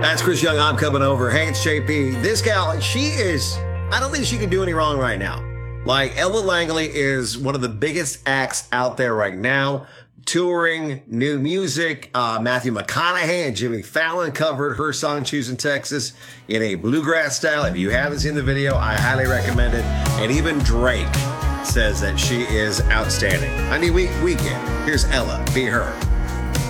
That's Chris Young. I'm coming over. Hey, it's JP. This gal, I don't think she can do any wrong right now. Like, Ella Langley is one of the biggest acts out there right now. Touring, new music. Matthew McConaughey and Jimmy Fallon covered her song Choosing Texas in a bluegrass style. If you haven't seen the video, I highly recommend it. And even Drake says that she is outstanding. Honey Weekend. Here's Ella. Be her.